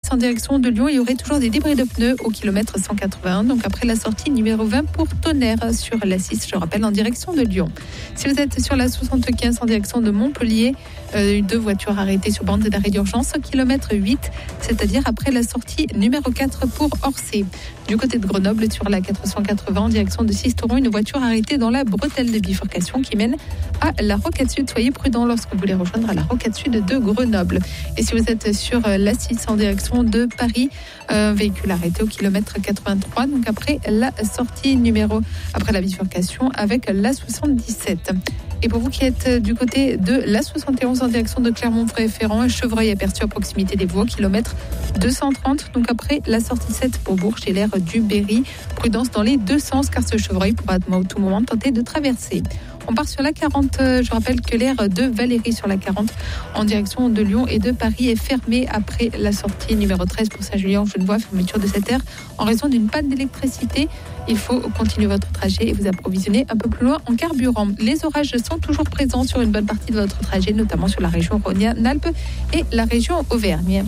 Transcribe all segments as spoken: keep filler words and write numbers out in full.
en direction de Lyon, il y aurait toujours des débris de pneus au kilomètre cent quatre-vingt-un. Donc après la sortie numéro vingt pour Tonnerre sur l'A six, je rappelle, en direction de Lyon. Si vous êtes sur la soixante-quinze en direction de Montpellier, euh, deux voitures arrêtées sur bande d'arrêt d'urgence au kilomètre huit, c'est-à-dire après la sortie numéro quatre pour Orsay. Du côté de Grenoble, sur la quatre cent quatre-vingts en direction de Sisteron, une voiture arrêtée dans la bretelle de bifurcation qui mène à la Rocade Sud. Soyez prudents lorsque vous voulez rejoindre à la Rocade Sud de Grenoble. Et si vous êtes sur l'A six en direction de Paris, un véhicule arrêté au kilomètre quatre-vingt-trois, donc après la sortie numéro, après la bifurcation avec la soixante-dix-sept. Et pour vous qui êtes du côté de la soixante et onze en direction de Clermont-Ferrand, un chevreuil aperçu à proximité des voies, kilomètre deux cent trente. Donc après la sortie sept pour Bourges et l'aire du Berry. Prudence dans les deux sens car ce chevreuil pourra à tout moment tenter de traverser. On part sur la quarante. Je rappelle que l'aire de Valérie sur la quarante en direction de Lyon et de Paris est fermée après la sortie numéro treize pour Saint-Julien-en-Genevois. Fermeture de cette aire en raison d'une panne d'électricité. Il faut continuer votre trajet et vous approvisionner un peu plus loin en carburant. Les orages sont toujours présents sur une bonne partie de votre trajet, notamment sur la région Rhône-Alpes et la région Auvergne.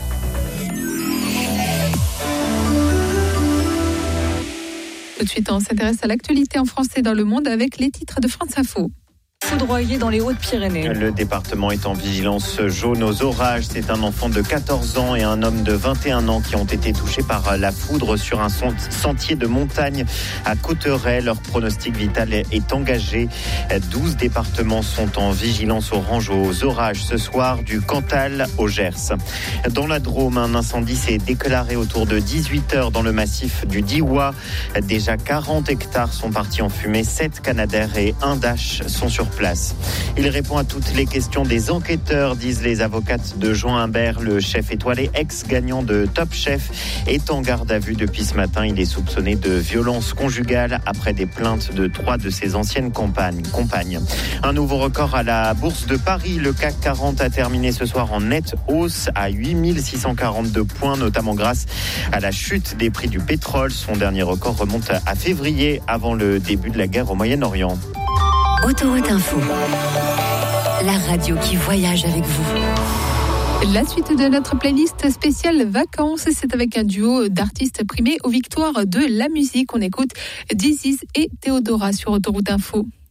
Tout de suite, on s'intéresse à l'actualité en français dans le monde avec les titres de France Info. Foudroyé dans les Hautes-Pyrénées. Le département est en vigilance jaune aux orages. C'est un enfant de quatorze ans et un homme de vingt et un ans qui ont été touchés par la foudre sur un sentier de montagne à Cauterets. Leur pronostic vital est engagé. douze départements sont en vigilance orange aux orages ce soir, du Cantal au Gers. Dans la Drôme, un incendie s'est déclaré autour de dix-huit heures dans le massif du Diois. Déjà quarante hectares sont partis en fumée. sept Canadair et un Dash sont sur place. Il répond à toutes les questions des enquêteurs, disent les avocates de Jean Imbert. Le chef étoilé, ex-gagnant de Top Chef, est en garde à vue depuis ce matin. Il est soupçonné de violence conjugale après des plaintes de trois de ses anciennes compagnes. Un nouveau record à la Bourse de Paris. Le C A C quarante a terminé ce soir en nette hausse à huit mille six cent quarante-deux points, notamment grâce à la chute des prix du pétrole. Son dernier record remonte à février, avant le début de la guerre au Moyen-Orient. Autoroute Info, la radio qui voyage avec vous. La suite de notre playlist spéciale vacances, c'est avec un duo d'artistes primés aux victoires de la musique. On écoute This Is et Théodora sur Autoroute Info.